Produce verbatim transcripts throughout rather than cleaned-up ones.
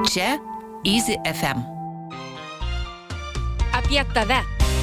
Čia Easy F M. Apie tave.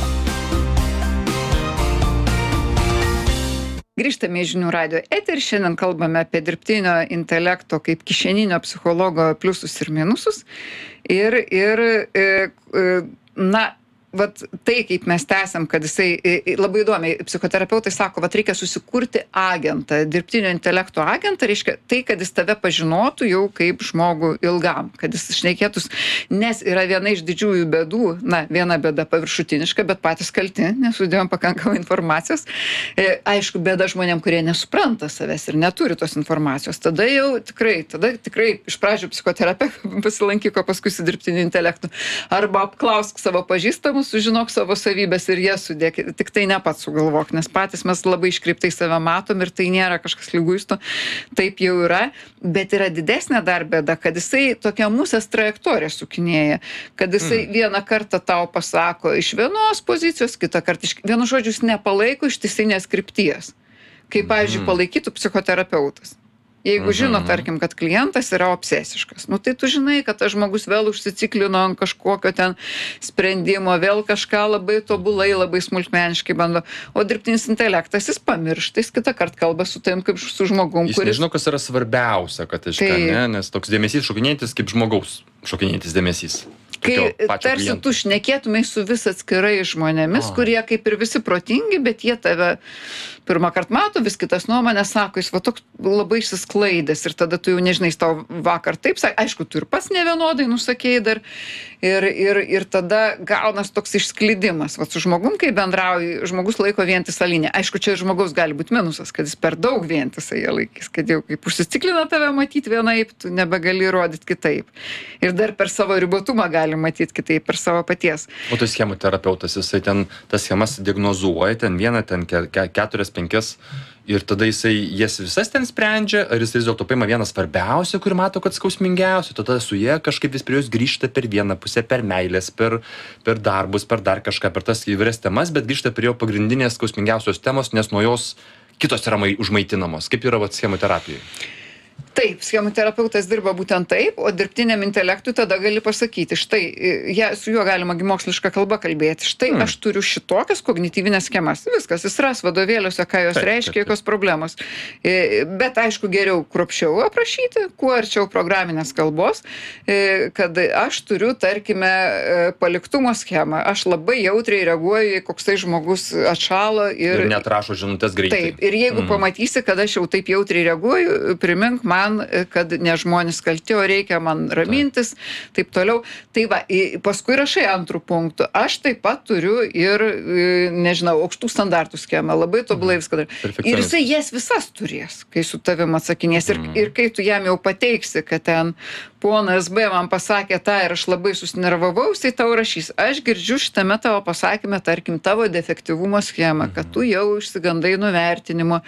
Grįžtame į žinių radijo eterį. Šiandien kalbame apie dirbtinio intelekto kaip kišeninio psichologo pliusus ir minusus. Ir, ir e, e, na, vat tai, kaip mes tęsiam, kad jisai e, labai įdomiai, psichoterapeutai sako, vat reikia susikurti agentą, dirbtinio intelekto agentą, reiškia tai, kad jis tave pažinotų jau kaip žmogų ilgam, kad jis šnekėtus, nes yra viena iš didžiųjų bėdų, na, viena bėda paviršutiniška, bet patys kalti, nesudėjom pakankamai informacijos. E, aišku, bėda žmonėm, kurie nesupranta savęs ir neturi tos informacijos. Tada jau tikrai, tada tikrai iš pradžių psichoterapeutų pasilankyk, o paskui su dirbtiniu intelektu. Arba apklausk savo pažįstamus, sužinok savo savybės ir jas sudėk. Tik tai ne pats sugalvok, nes patys mes labai iškreiptai save matom ir tai nėra kažkas liguisto. Taip jau yra, bet yra didesnė dar bėda, kad jisai tokia musės trajektorija sukinėja, kad jisai mm. vieną kartą tau pasako iš vienos pozicijos, kitą kartą iš vienu žodžiu jis nepalaiko ištisinės krypties, kaip, pavyzdžiui, mm. palaikytų psichoterapeutas. Jeigu žino, tarkim, kad klientas yra obsesiškas, nu tai tu žinai, kad tas žmogus vėl užsiciklino ant kažkokio ten sprendimo, vėl kažką labai tobulai, labai smulkmeniškai bando, o dirbtinis intelektas jis pamiršta, jis kitą kartą kalba su tavim kaip su žmogum, jis kuris... nežino, kas yra svarbiausia, kad iška, Tai- ne, nes toks dėmesys šokinėjantis kaip žmogaus šokinėjantis dėmesys. Kai Tokio pačio tarsi kliento. tu šnekėtumai su vis atskirai žmonėmis, A. kurie kaip ir visi protingi, bet jie tave pirmą kartą mato, vis kitas nuomonės sako, jis va toks labai išsisklaidęs ir tada tu jau nežinai, jis tau vakar taip sakė, aišku, tu ir pats nevienodai nusakėjai dar ir, ir, ir tada gaunas toks išsklidimas. Va su žmogum, kai bendrauji, žmogus laiko vientisą liniją. Aišku, čia žmogaus gali būti minusas, kad jis per daug vientisą jie laikys, kad jau kaip užsiciklina tave matyti vienaip, tu nebegali rodyti kitaip. Ir dar per savo ribotumą gali matyti kitaip, per savo paties. O tai schemų terapeutas, jisai ten tas schemas diagnozuoja, ten vieną, ten ke, ke, keturias, penkias ir tada jisai jas visas ten sprendžia, ar jis vis dėlto paima vieną svarbiausią, kurį mato, kad skausmingiausia, tada su jie kažkaip vis prie jos grįžta per vieną pusę, per meilės, per, per darbus, per dar kažką, per tas įvairias temas, bet grįžta prie jo pagrindinės skausmingiausios temos, nes nuo jos kitos yra mai- užmaitinamos. Kaip yra vat schemų terapijai? Taip, schemų terapeutas dirba būtent taip, o dirbtiniam intelektui tada gali pasakyti, štai, ja, su juo galima gi moksliška kalba kalbėti, štai Hmm. aš turiu šitokias kognityvinės schemas. Viskas, jis ras vadovėliuose, ką jos Taip, reiškia, taip, taip. jokios problemos. E, Bet aišku, geriau kruopščiau aprašyti, kuo arčiau programinės kalbos, e, kad aš turiu, tarkime, e, paliktumo schemą. Aš labai jautriai reaguoju, jei koksai žmogus atšalo Ir, ir... ir net rašo žinutės greitai. Taip, ir jeigu Mhm. pamatysi, kad aš jau taip jautriai reaguoju, primink man, kad ne žmonės kalti, o reikia man ramintis, taip toliau. Tai va, i- paskui rašai antrų punktų. Aš taip pat turiu ir, i, nežinau, aukštų standartų schemą, labai tobulai viską darau. Ir Perfekcionistas. jisai jas visas turės, kai su tavim atsakinės. Ir, ir kai tu jam jau pateiksi, kad ten ponas B man pasakė tą ir aš labai susinervavau, jisai tau rašys. Aš girdžiu šitame tavo pasakymę, tarkim, tavo defektyvumo schemą, kad tu jau išsigandai nuvertinimo.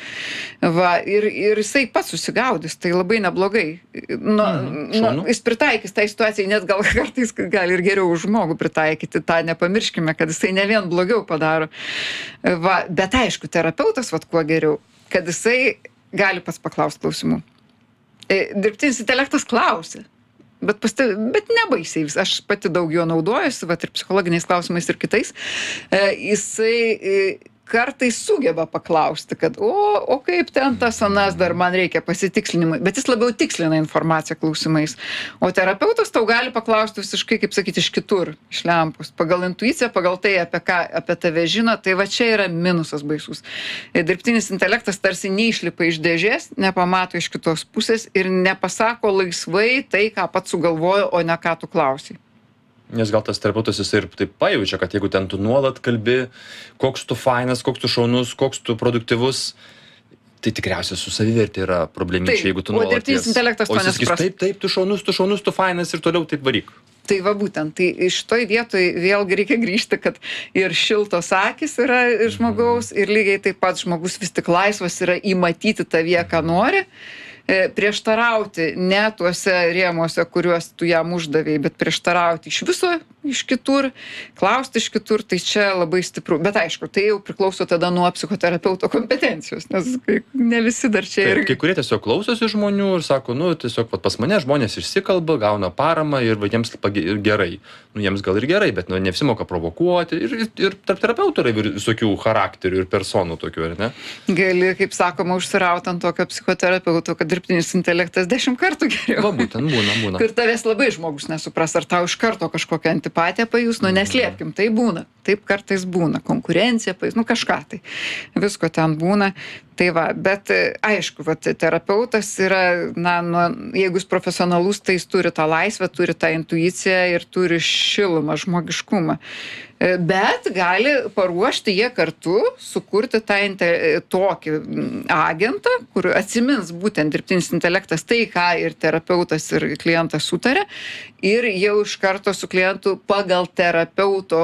Va, ir, ir jisai pats susigaudys, tai labai neblogai. Nu, Mhm, nu, šaunu. jis pritaikys tai situacijai, net gal kartais gali ir geriau už žmogų pritaikyti, tą nepamirškime, kad jisai ne vien blogiau padaro. Va, bet aišku, terapeutas, vat kuo geriau, kad jisai gali pats paklausti klausimų. E, Dirbtinis intelektas klausia. Bet, pasta, bet nebaisiai vis. Aš pati daug jo naudojusi, vat ir psichologiniais klausimais ir kitais. E, jisai e, kartais sugeba paklausti, kad o, o kaip ten tas anas dar man reikia pasitikslinimui. Bet jis labiau tikslina informaciją klausimais. O terapeutas tau gali paklausti visiškai, kaip sakyti, iš kitur, iš lempos. Pagal intuiciją, pagal tai, apie ką apie tave žino, tai va čia yra minusas baisus. E, Dirbtinis intelektas tarsi neišlipa iš dėžės, nepamato iš kitos pusės ir nepasako laisvai tai, ką pats sugalvojo, o ne ką tu klausai. Nes gal tas terapeutas jisai ir taip pajaučia, kad jeigu ten tu nuolat kalbi, koks tu fainas, koks tu šaunus, koks tu produktyvus, tai tikriausiai su savivertė yra Taip, problemyčia, jeigu tu o nuolat... dirbtinis jas- intelektas o to jis sakys, nesupras. Taip, taip, tu šaunus, tu šaunus, tu fainas ir toliau taip varyk. Tai va būtent, tai iš toj vietoj vėlgi reikia grįžti, kad ir šiltos akis yra žmogaus ir lygiai taip pat žmogus vis tik laisvas yra įmatyti tavyje, ką nori, e, prieštarauti ne tuose rėmuose, kuriuos tu jam uždavėjai, bet prieštarauti iš viso iš kitur, klausti iš kitur, tai čia labai stipru. Bet aišku, tai jau priklauso tada nuo psichoterapeuto kompetencijos, nes ne visi dar čia Taip, ir... kai kurie tiesiog klausosi žmonių ir sako, nu, tiesiog vat, pas mane žmonės išsikalba, gauna paramą ir va, jiems pagi- ir gerai. Nu, jiems gal ir gerai, bet nu, ne visi moka provokuoti. Ir, ir, ir tarp terapeutų yra ir visokių charakterių ir personų tokių, ar ne? Gali, kaip sakoma, užsirauti ant tokio psichoterapeuto, kad dirbtinis intelektas dešimt kartų geriau. Va, būtent būna, būna. Ir tavęs labai žmogus nesupras, ar tau iš karto kažkokią antipatiją pajus, nu neslėpkim, tai būna. Taip kartais būna. Konkurencija pajus, nu kažką tai. Visko ten būna. Tai va, bet e, aišku, vat, terapeutas yra, na, nu, jeigu jis profesionalus, tai jis turi tą laisvę, turi tą intuiciją ir turi šilumą, žmogiškumą. E, Bet gali paruošti jie kartu, sukurti tą inte, tokį mm, agentą, kur atsimins būtent dirbtinis intelektas tai, ką ir terapeutas, ir klientas sutarė, ir jau iš karto su klientu pagal terapeuto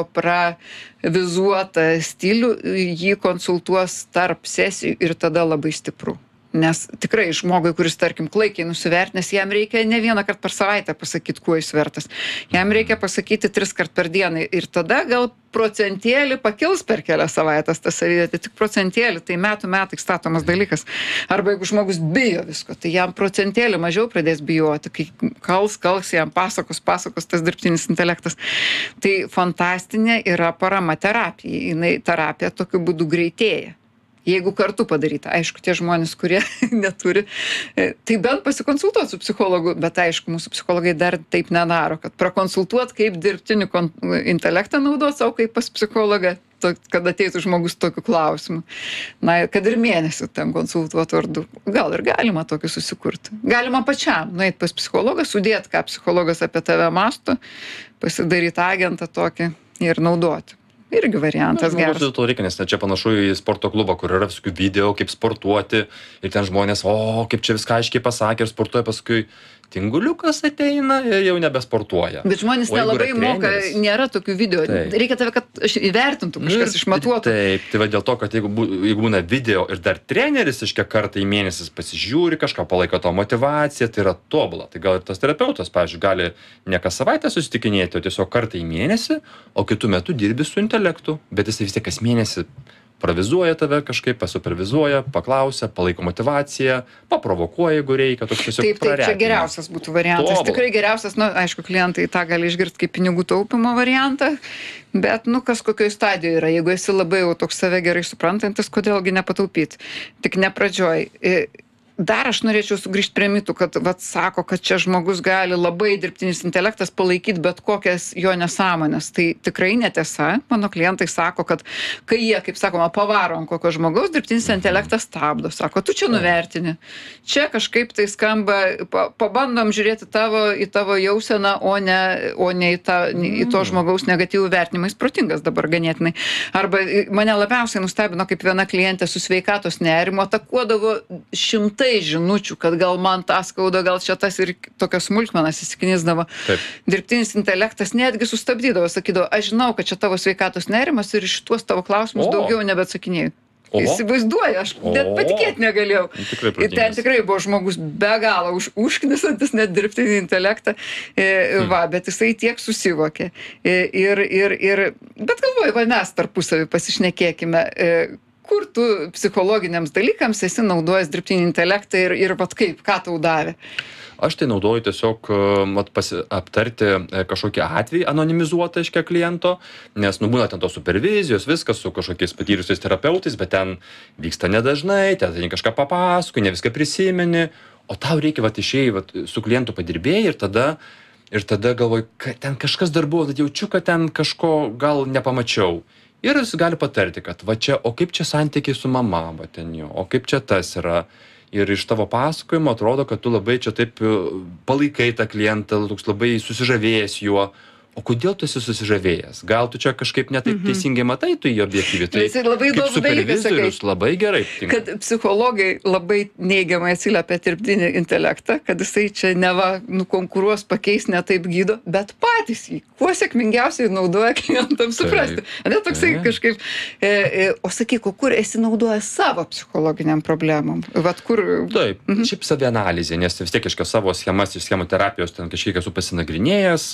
pravizuotą stilių jį konsultuos tarp sesijų ir tada labai stipru. Nes tikrai žmogui, kuris, tarkim, klaikiai nusivertinęs, jam reikia ne vieną kartą per savaitę pasakyti, kuo jis vertas. Jam reikia pasakyti tris kart per dieną ir tada gal procentėlį pakils per kelias savaitės tą savivertę, tik procentėlį, tai metų metai statomas dalykas. Arba jeigu žmogus bijo visko, tai jam procentėlį mažiau pradės bijoti, kai kals, kals jam pasakos, pasakos tas dirbtinis intelektas. Tai fantastinė yra parama terapijai, jinai terapija tokiu būdu greitėja. Jeigu kartu padaryta, aišku, tie žmonės, kurie neturi, e, tai bent pasikonsultuoti su psichologu, bet aišku, mūsų psichologai dar taip nedaro, kad prakonsultuot, kaip dirbtinį kon- intelektą naudot savo kaip pas psichologą, to, kad ateitų žmogus tokiu klausimu. Na, kad ir mėnesį ten konsultuotų ar du. Gal ir galima tokį susikurti. Galima pačiam nueit pas psichologą, sudėt, ką psichologas apie tave mąsto, pasidaryti agentą tokį ir naudoti. Irgi variantas geras. Dėl to reikia, nes čia panašu į sporto klubą, kur yra visokių video, kaip sportuoti ir ten žmonės, o, kaip čia viską aiškiai pasakė ir sportuoja, paskui tinguliukas ateina ir jau nebesportuoja. Bet žmonės O jeigu nelabai yra moka, treneris- nėra tokių video. Taip. Reikia tave, kad aš- įvertintų kažkas, išmatuotų. Taip, tai va dėl to, kad jeigu, bū, jeigu būna video ir dar treneris iškia kartą į mėnesį pasižiūri kažką, palaiko to motivaciją, tai yra tobula. Tai gal ir tas terapeutas, pavyzdžiui, gali ne kas savaitę susitikinėti, o tiesiog kartą į mėnesį, o kitų metų dirbi su intelektu. Bet jis vis tiek kas mėnesį pravizuoja tave kažkaip, pasupervizuoja, paklausia, palaiko motivaciją, paprovokuoja, jeigu reikia, toks tiesiog Taip, taip, čia praretinimas. geriausias būtų variantas. Tobula. Tikrai geriausias, na, aišku, klientai tą gali išgirsti kaip pinigų taupimo variantą, bet, nu, kas kokioj stadijoje yra. Jeigu esi labai jau toks save gerai suprantantis, kodėlgi nepataupyti. Tik ne pradžioj. I- Dar aš norėčiau sugrįžti prie mitų, kad, vat, sako, kad čia žmogus gali labai dirbtinis intelektas palaikyti bet kokias jo nesąmonės. Tai tikrai netiesa. Mano klientai sako, kad kai jie, kaip sakoma, pavaro ant kokio žmogaus, dirbtinis intelektas stabdo. Sako, tu čia nuvertini. Čia kažkaip tai skamba, pa, pabandom žiūrėti tavo, į tavo jauseną, o ne, o ne į, tą, į to žmogaus negatyvų vertinimą. Jis protingas dabar ganėtinai. Arba i, mane labiausiai nustebino, kaip viena klientė su sveikatos nerimo atakuodavo šimtai žinučių, kad gal man tą skauda, gal čia tas ir tokias smulkmenas įsiknisdavo. Taip. Dirbtinis intelektas netgi sustabdydavo, sakydavo, aš žinau, kad čia tavo sveikatos nerimas ir iš tuos tavo klausimus O. daugiau nebeatsakinėjau. O. Įsivaizduoju, aš net O. patikėti negalėjau. Tikrai Ir ten protingas. tikrai buvo žmogus be galo už, užknisantis net dirbtinį intelektą, e, Hmm. va, bet jisai tiek susivokė. E, ir, ir, ir, bet galvoju, va, mes tarpusavį pasišnekėkime, e, kur tu psichologiniams dalykams esi naudojęs dirbtinį intelektą ir, ir vat kaip, ką tau davė. Aš tai naudoju tiesiog e, vat, pasi, aptarti e, kažkokį atvejį anonimizuotą iškia kliento, nes nu būna ten tos supervizijos, viskas su kažkokiais patyrusiais terapeutais, bet ten vyksta nedažnai, ten kažką papasakoji, ne viską prisimeni, o tau reikia vat, išėjai vat, su klientu padirbėjai ir tada, ir tada galvoji, kad ten kažkas dar buvo, bet jaučiu, kad ten kažko gal nepamačiau. Ir jis gali patarti, kad va čia, o kaip čia santykiai su mama, va ten jo, o kaip čia tas yra. Ir iš tavo pasakojimo atrodo, kad tu labai čia taip e, palaikai tą klientą, toks labai susižavėjęs juo. O kodėl tu esi susižavėjęs? Gal tu čia kažkaip netaip Mhm. teisingai matai, tu jį objektyviai. Tai Jisai labai kaip įdomų dalyką supervizorius sakai. labai gerai tinka. Kad psichologai labai neigiamai atsiliepia dirbtinį intelektą, kad jisai čia neva nukonkuruos, pakeis, ne taip gydo, bet patys jį kuo sėkmingiausiai naudoja klientams suprasti. Ne toksai Taip. kažkaip, e, e, o sakyk, o kur esi naudojęs savo psichologiniam problemom? Vat kur... Taip, šiaip savianalizė, nes vis tiek kažkas savo schemas iš schemų terapijos ten kažkiek esu pasinagrinėjęs,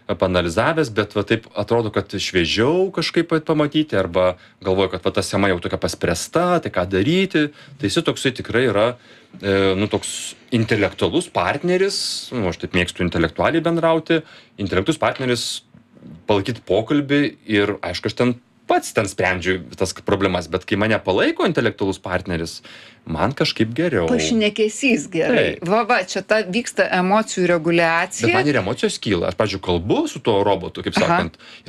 paanalizavęs, bet va taip atrodo, kad šviežiau kažkaip pamatyti, arba galvoju, kad va ta schema jau tokia paspręsta, tai ką daryti. Tai jis toksai tikrai yra, e, nu, toks intelektualus partneris, nu, aš taip mėgstu intelektualiai bendrauti, intelektus partneris, palaikyti pokalbį ir, aišku, aš ten pats ten sprendžiu tas problemas, bet kai mane palaiko intelektualus partneris, man kažkaip geriau. Pašnekesys gerai. Taip. Va, va, čia ta vyksta emocijų reguliacija. Bet man ir emocijos kyla. Aš, pavyzdžiui, kalbu su tuo robotu, kaip Aha. sakant,